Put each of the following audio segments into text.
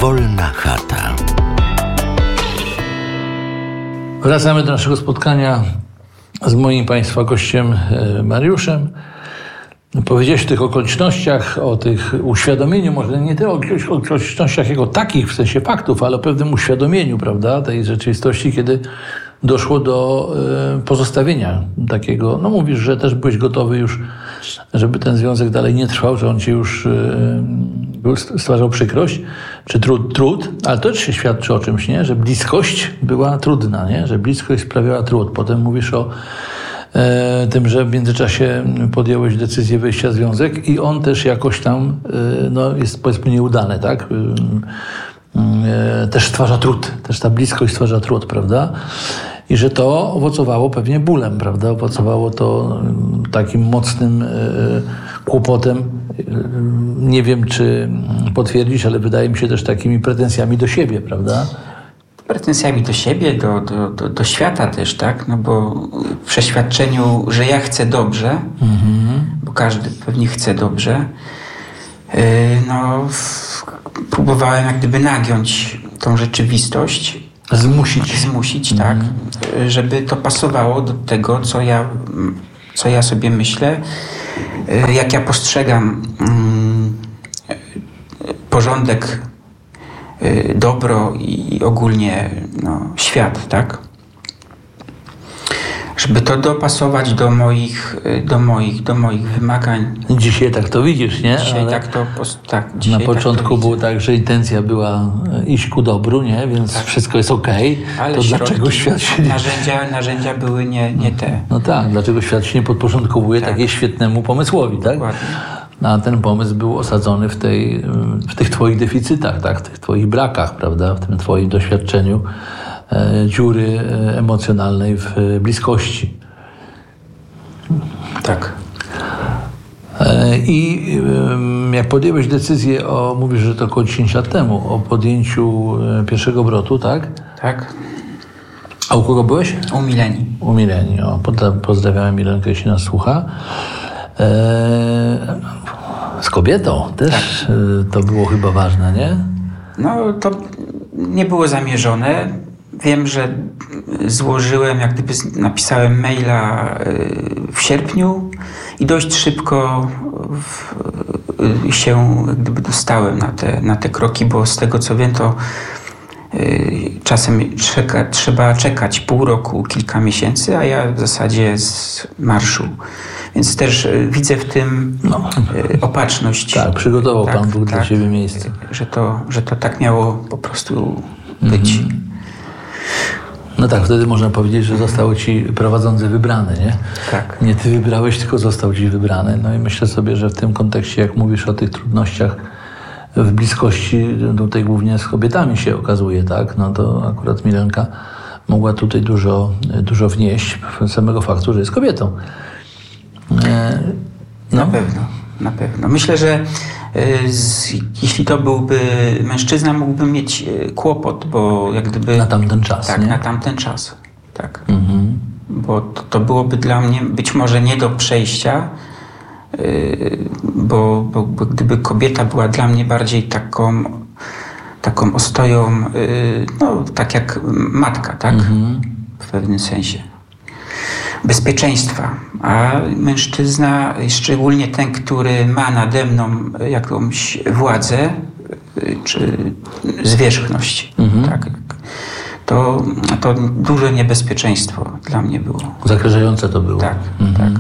Wolna chata. Wracamy do naszego spotkania z moim Państwa gościem Mariuszem. Powiedziałeś o tych okolicznościach, o tych uświadomieniu, może nie tyle o okolicznościach jako takich, w sensie faktów, ale o pewnym uświadomieniu, prawda, tej rzeczywistości, kiedy doszło do pozostawienia takiego, no mówisz, że też byłeś gotowy już, żeby ten związek dalej nie trwał, że on ci już stwarzał przykrość, czy trud, ale to też się świadczy o czymś, nie? Że bliskość była trudna, nie? Że bliskość sprawiała trud. Potem mówisz o tym, że w międzyczasie podjąłeś decyzję wejścia w związek i on też jakoś tam jest, powiedzmy, nieudany, tak? Też stwarza trud, też ta bliskość stwarza trud, prawda? I że to owocowało pewnie bólem, prawda? Owocowało to takim mocnym kłopotem. Nie wiem, czy potwierdzisz, ale wydaje mi się też takimi pretensjami do siebie, prawda? Pretensjami do siebie, do świata też, tak? No bo w przeświadczeniu, że ja chcę dobrze, bo każdy pewnie chce dobrze, próbowałem jak gdyby nagiąć tą rzeczywistość. Zmusić, tak? Żeby to pasowało do tego, co ja sobie myślę, jak ja postrzegam porządek, dobro i ogólnie świat, tak? Żeby to dopasować do moich wymagań. Dzisiaj tak to widzisz, nie? Dzisiaj ale tak to na początku było tak, że intencja była iść ku dobru, nie? Więc tak. Wszystko jest okej. Ale to dlaczego świat się narzędzia były nie te. No tak, dlaczego świat się nie podporządkowuje takiej świetnemu pomysłowi, tak? Dokładnie. A ten pomysł był osadzony w tych twoich deficytach, tak? W tych twoich brakach, prawda? W tym twoim doświadczeniu dziury emocjonalnej w bliskości. Tak. I jak podjąłeś decyzję mówisz, że to około 10 lat temu, o podjęciu pierwszego obrotu, tak? Tak. A u kogo byłeś? U Mileni. U Mileni. Pozdrawiamy Milenkę, jeśli nas słucha. Z kobietą też tak. To było chyba ważne, nie? No, to nie było zamierzone. Wiem, że złożyłem, jak gdyby napisałem maila w sierpniu i dość szybko się jak gdyby dostałem na te kroki, bo z tego co wiem, to czasem trzeba czekać pół roku, kilka miesięcy, a ja w zasadzie z marszu. Więc też widzę w tym opatrzność. Tak, przygotował Pan Bóg dla Ciebie miejsce. Że to tak miało po prostu być. No tak, wtedy można powiedzieć, że został Ci prowadzący wybrany, nie? Tak. Nie Ty wybrałeś, tylko został Ci wybrany. No i myślę sobie, że w tym kontekście, jak mówisz o tych trudnościach w bliskości, tutaj głównie z kobietami się okazuje, tak? No to akurat Milenka mogła tutaj dużo wnieść z samego faktu, że jest kobietą. Na pewno. Myślę, że jeśli to byłby mężczyzna, mógłby mieć kłopot, bo jak gdyby... Na tamten czas, tak, nie? Na tamten czas, tak. Bo to byłoby dla mnie być może nie do przejścia, bo gdyby kobieta była dla mnie bardziej taką ostoją, tak jak matka, tak? W pewnym sensie. Bezpieczeństwa, a mężczyzna, szczególnie ten, który ma nade mną jakąś władzę czy zwierzchność, tak, to duże niebezpieczeństwo dla mnie było. Zagrażające to było. Tak, tak.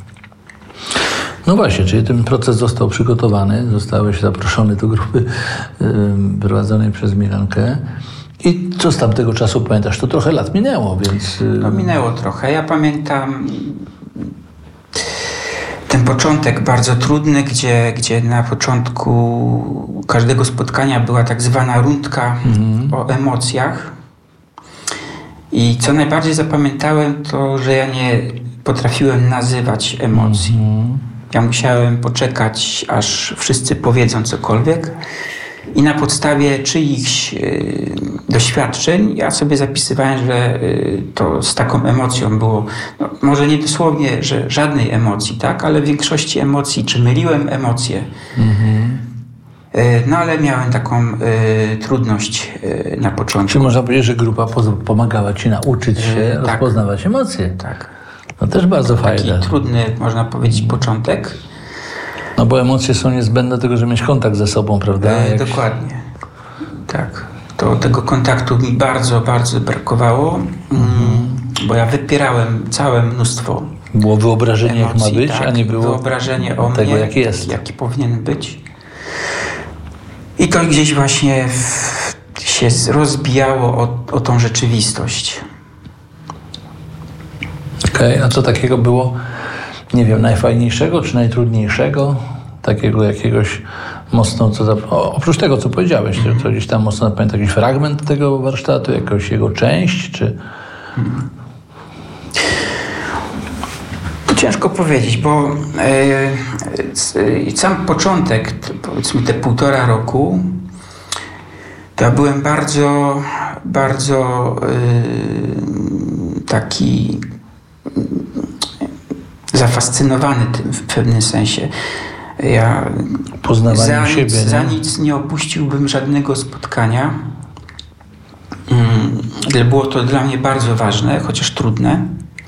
No właśnie, czyli ten proces został przygotowany, zostałeś zaproszony do grupy prowadzonej przez Milenkę. I co z tamtego czasu pamiętasz? To trochę lat minęło, więc... No minęło trochę. Ja pamiętam ten początek bardzo trudny, gdzie na początku każdego spotkania była tak zwana rundka o emocjach. I co najbardziej zapamiętałem, to że ja nie potrafiłem nazywać emocji. Ja musiałem poczekać, aż wszyscy powiedzą cokolwiek. I na podstawie czyichś doświadczeń ja sobie zapisywałem, że to z taką emocją było, może nie dosłownie, że żadnej emocji, tak, ale w większości emocji, czy myliłem emocje. No ale miałem taką trudność na początku. Czy można powiedzieć, że grupa pomagała ci nauczyć się rozpoznawać emocje? Tak. No też bardzo fajne. Taki trudny, można powiedzieć, początek. No bo emocje są niezbędne do tego, żeby mieć kontakt ze sobą, prawda? Dokładnie. Tak. To tego kontaktu mi bardzo, bardzo brakowało, bo ja wypierałem całe mnóstwo było wyobrażenie, emocji, jak ma być, tak, a nie było wyobrażenie o tego, mnie, jaki jest. Jaki powinien być. I to gdzieś właśnie się rozbijało o tą rzeczywistość. Okej, a co takiego było, nie wiem, najfajniejszego czy najtrudniejszego? Takiego jakiegoś mocno, oprócz tego, co powiedziałeś, to gdzieś tam mocno pamiętam jakiś fragment tego warsztatu, jakąś jego część, czy... Ciężko powiedzieć, bo sam początek, powiedzmy te 1,5 roku, to ja byłem bardzo, bardzo taki zafascynowany tym w pewnym sensie. Ja za nic nie opuściłbym żadnego spotkania. Było to dla mnie bardzo ważne, chociaż trudne.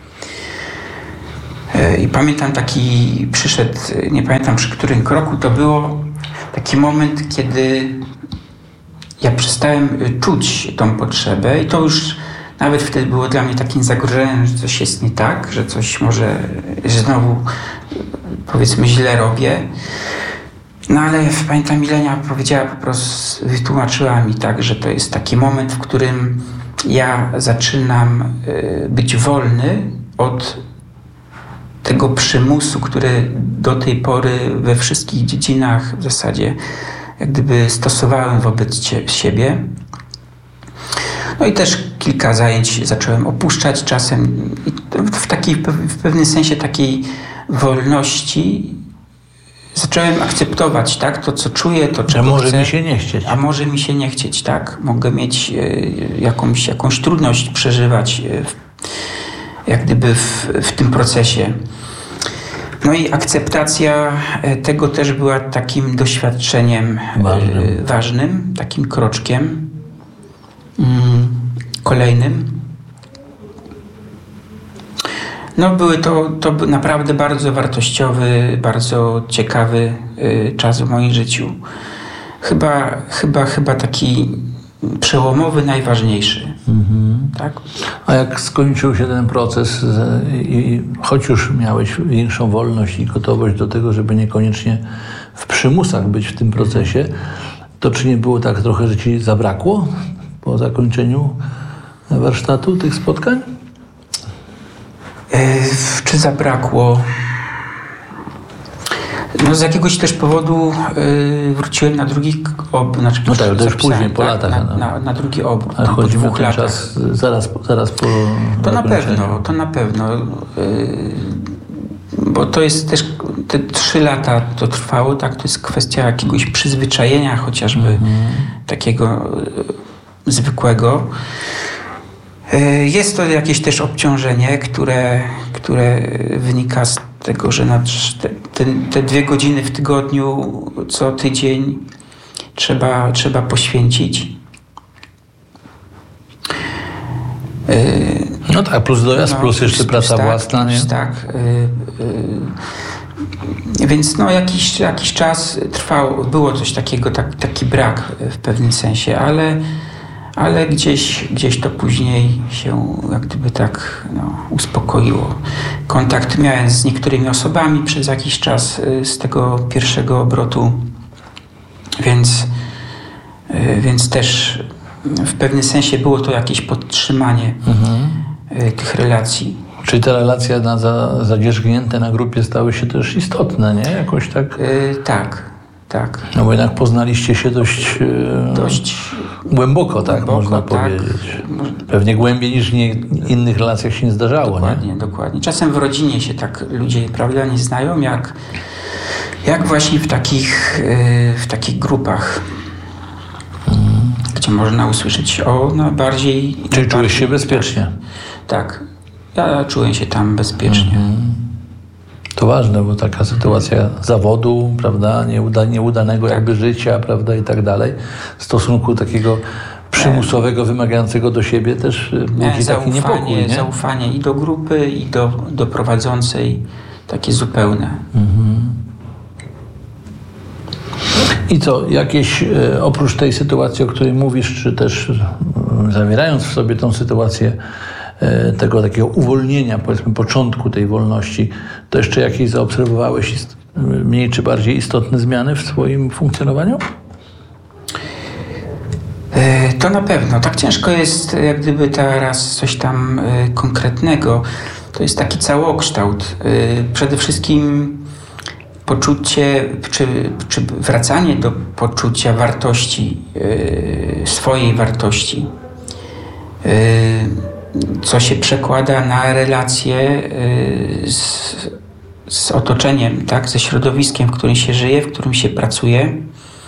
I pamiętam przyszedł, nie pamiętam przy którym kroku to było, taki moment, kiedy ja przestałem czuć tą potrzebę i to już nawet wtedy było dla mnie takim zagrożeniem, że coś jest nie tak, że coś może, że znowu powiedzmy źle robię. No ale pamiętam, Milenia powiedziała po prostu, wytłumaczyła mi tak, że to jest taki moment, w którym ja zaczynam być wolny od tego przymusu, który do tej pory we wszystkich dziedzinach w zasadzie jak gdyby stosowałem wobec siebie. No i też kilka zajęć zacząłem opuszczać czasem i w pewnym sensie takiej wolności zacząłem akceptować, tak, to co czuję, to czego może chcę. Mi się nie chcieć. A może mi się nie chcieć, tak. Mogę mieć jakąś trudność przeżywać jak gdyby w tym procesie. No i akceptacja tego też była takim doświadczeniem ważnym, takim kroczkiem kolejnym. No były to naprawdę bardzo bardzo ciekawy czas w moim życiu. Chyba taki przełomowy, najważniejszy. Tak? A jak skończył się ten proces i choć już miałeś większą wolność i gotowość do tego, żeby niekoniecznie w przymusach być w tym procesie, to czy nie było tak trochę, że ci zabrakło po zakończeniu warsztatu, tych spotkań? Czy zabrakło? No z jakiegoś też powodu wróciłem na drugi obrót. Znaczy, no tak, to już później, po latach. Na drugi obrót. Ale chodzi mi o ten czas zaraz po... To na pewno. Bo to jest też, te 3 lata to trwało, tak? To jest kwestia jakiegoś przyzwyczajenia chociażby takiego zwykłego. Jest to jakieś też obciążenie, które wynika z tego, że te 2 godziny w tygodniu co tydzień trzeba poświęcić. No tak, plus dojazd, plus jeszcze praca własna, nie? Tak. Więc jakiś czas trwał, było coś takiego, taki brak w pewnym sensie, ale gdzieś to później się jak gdyby tak uspokoiło. Kontakt miałem z niektórymi osobami przez jakiś czas z tego pierwszego obrotu, więc też w pewnym sensie było to jakieś podtrzymanie tych relacji. Czyli te relacje zadzierzgnięte na grupie stały się też istotne, nie? Jakoś tak? Tak. No bo jednak poznaliście się dość głęboko, tak można powiedzieć. Pewnie głębiej niż w innych relacjach się nie zdarzało, nie? Dokładnie. Czasem w rodzinie się tak ludzie, prawda, nie znają, jak właśnie w takich grupach, gdzie można usłyszeć bardziej... Czyli czułeś się bezpiecznie? Tak. Ja czułem się tam bezpiecznie. To ważne, bo taka sytuacja zawodu, prawda, nieudanego jakby życia, prawda, i tak dalej, stosunku takiego przymusowego, wymagającego do siebie też budzi taki niepokój, nie? Zaufanie i do grupy, i do prowadzącej, takie zupełne. I co, jakieś, oprócz tej sytuacji, o której mówisz, czy też zawierając w sobie tą sytuację tego takiego uwolnienia, powiedzmy, początku tej wolności, to jeszcze jakieś zaobserwowałeś mniej czy bardziej istotne zmiany w swoim funkcjonowaniu? To na pewno. Tak ciężko jest jak gdyby teraz coś tam konkretnego. To jest taki całokształt. Przede wszystkim poczucie, czy wracanie do poczucia wartości, swojej wartości, co się przekłada na relacje z otoczeniem, tak? Ze środowiskiem, w którym się żyje, w którym się pracuje.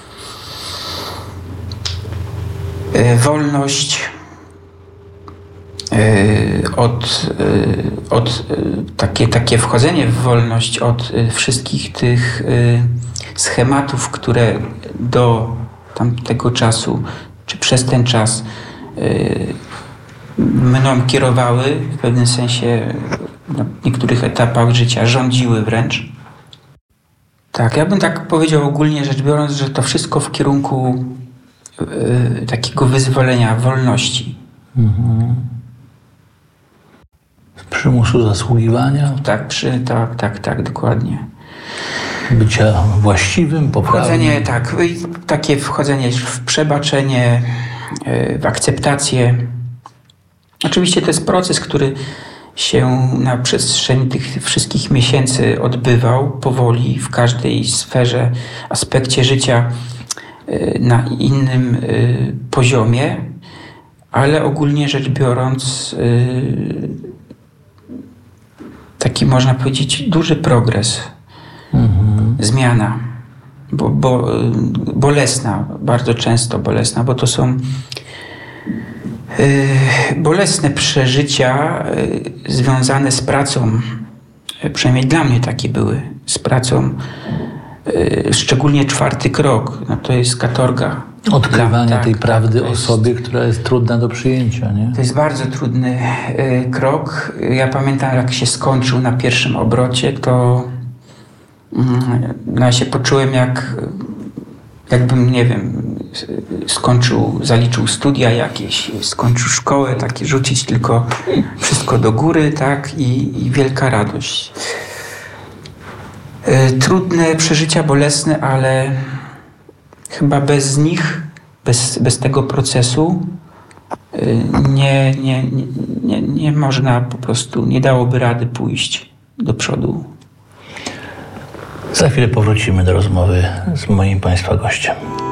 Wolność takie wchodzenie w wolność od wszystkich tych schematów, które do tamtego czasu, czy przez ten czas mną kierowały, w pewnym sensie na niektórych etapach życia rządziły wręcz. Tak, ja bym tak powiedział ogólnie rzecz biorąc, że to wszystko w kierunku takiego wyzwolenia, wolności. Z przymusu zasługiwania? Tak, dokładnie. Bycia właściwym, poprawnym. Takie wchodzenie w przebaczenie, w akceptację. Oczywiście to jest proces, który się na przestrzeni tych wszystkich miesięcy odbywał powoli w każdej sferze, aspekcie życia na innym poziomie, ale ogólnie rzecz biorąc taki, można powiedzieć, duży progres, zmiana, bolesna, bardzo często bolesna, bo to są bolesne przeżycia związane z pracą, przynajmniej dla mnie takie były, z pracą, szczególnie 4. krok, no to jest katorga. Odkrywanie tej prawdy o sobie, która jest trudna do przyjęcia, nie? To jest bardzo trudny krok. Ja pamiętam, jak się skończył na pierwszym obrocie, to ja się poczułem jakbym, nie wiem, zaliczył studia jakieś, skończył szkołę, takie rzucić tylko wszystko do góry, tak, i wielka radość. Trudne przeżycia, bolesne, ale chyba bez nich, bez tego procesu nie można po prostu, nie dałoby rady pójść do przodu. Za chwilę powrócimy do rozmowy z moim Państwa gościem.